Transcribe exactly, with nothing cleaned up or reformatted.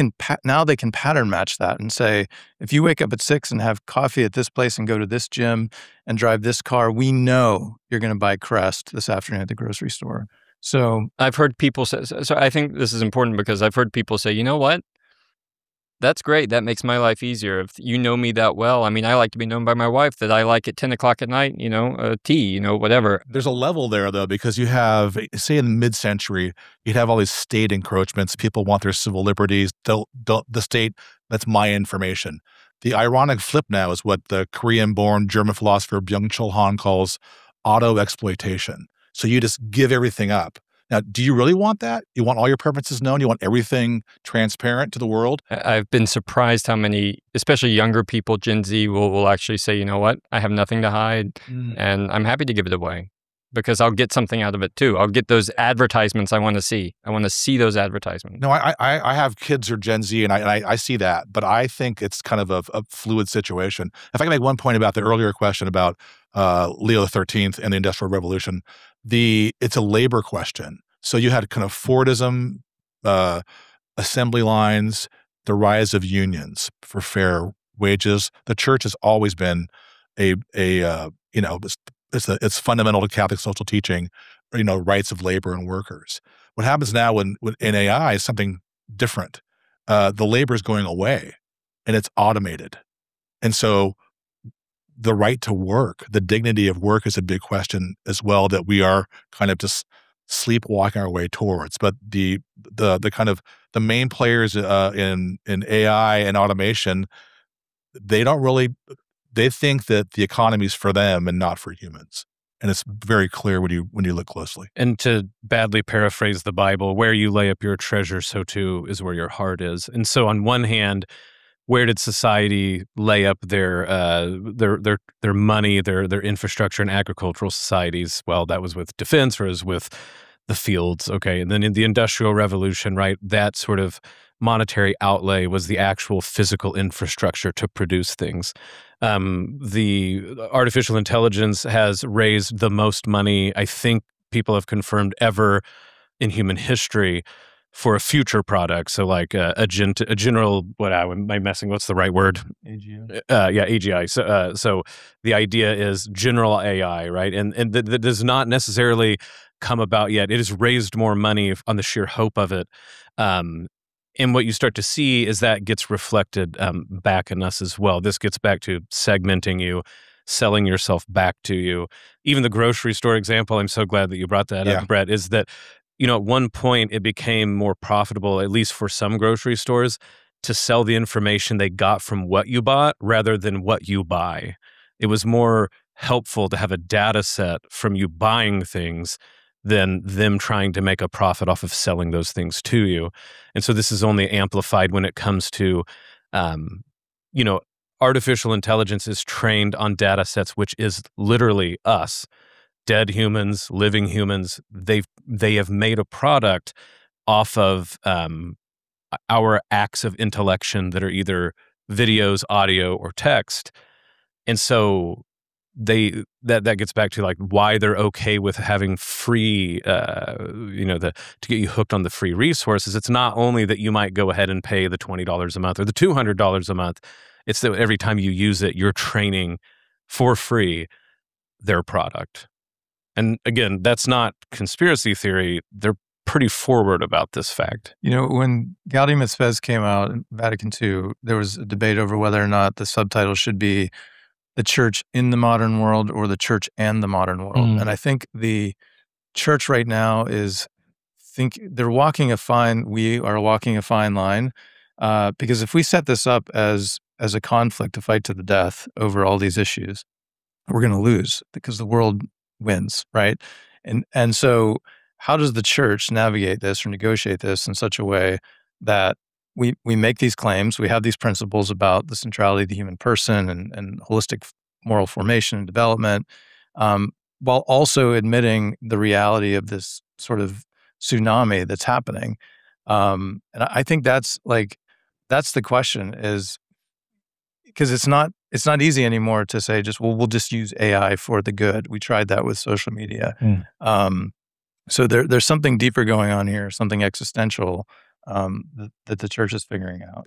can pa- now they can pattern match that and say, if you wake up at six and have coffee at this place and go to this gym and drive this car, we know you're going to buy Crest this afternoon at the grocery store. So I've heard people say, so I think this is important because I've heard people say, you know what? That's great. That makes my life easier. If you know me that well, I mean, I like to be known by my wife that I like at ten o'clock at night, you know, uh, tea, you know, whatever. There's a level there, though, because you have, say in mid-century, you'd have all these state encroachments. People want their civil liberties. Don't, don't, the state, that's my information. The ironic flip now is what the Korean-born German philosopher Byung-Chul Han calls auto-exploitation. So you just give everything up. Now, do you really want that? You want all your preferences known? You want everything transparent to the world? I've been surprised how many, especially younger people, Gen Z, will, will actually say, you know what, I have nothing to hide, mm. and I'm happy to give it away because I'll get something out of it too. I'll get those advertisements I want to see. I want to see those advertisements. No, I I, I have kids who are Gen Z, and I, and I I see that, but I think it's kind of a, a fluid situation. If I can make one point about the earlier question about uh, Leo the thirteenth and the Industrial Revolution, the it's a labor question. So you had kind of Fordism, uh, assembly lines, the rise of unions for fair wages. The church has always been a a uh, you know it's it's, a, it's fundamental to Catholic social teaching, you know, rights of labor and workers. What happens now when, when in A I is something different. Uh, the labor is going away, and it's automated, and so the right to work, the dignity of work, is a big question as well that we are kind of just sleepwalking our way towards. But the the the kind of the main players uh, in in A I and automation, they don't really they think that the economy is for them and not for humans, and it's very clear when you when you look closely. And to badly paraphrase the Bible, where you lay up your treasure, so too is where your heart is. And so, on one hand, where did society lay up their uh, their their their money, their their infrastructure in agricultural societies? Well, that was with defense, or is with the fields. Okay, and then in the Industrial Revolution, right, that sort of monetary outlay was the actual physical infrastructure to produce things. Um, the artificial intelligence has raised the most money, I think people have confirmed, ever in human history for a future product. So like a, a, gen, a general, what am I messing? What's the right word? A G I. Uh, yeah, A G I. So, uh, so the idea is general A I, right? And and that, that does not necessarily come about yet. It has raised more money on the sheer hope of it. Um, and what you start to see is that gets reflected um, back in us as well. This gets back to segmenting you, selling yourself back to you. Even the grocery store example, I'm so glad that you brought that yeah. up, Brett, is that, you know, at one point it became more profitable, at least for some grocery stores, to sell the information they got from what you bought rather than what you buy. It was more helpful to have a data set from you buying things than them trying to make a profit off of selling those things to you. And so this is only amplified when it comes to, um, you know, artificial intelligence is trained on data sets, which is literally us. Dead humans, living humans, they've they have made a product off of um, our acts of intellection that are either videos, audio, or text. And so they that that gets back to like why they're okay with having free, uh, you know, the to get you hooked on the free resources. It's not only that you might go ahead and pay the twenty dollars a month or the two hundred dollars a month. It's that every time you use it, you're training for free their product. And again, that's not conspiracy theory. They're pretty forward about this fact. You know, when Gaudium et Spes came out in Vatican Two, there was a debate over whether or not the subtitle should be the church in the modern world or the church and the modern world. Mm. And I think the church right now is, think they're walking a fine, we are walking a fine line, uh, because if we set this up as as a conflict, a fight to the death over all these issues, we're going to lose because the world wins, right? And and so how does the church navigate this or negotiate this in such a way that we we make these claims, we have these principles about the centrality of the human person and, and holistic moral formation and development, um, while also admitting the reality of this sort of tsunami that's happening. Um, and I think that's like, that's the question is, because it's not it's not easy anymore to say just, well, we'll just use A I for the good. We tried that with social media. Mm. Um, so there, there's something deeper going on here, something existential um, that, that the church is figuring out.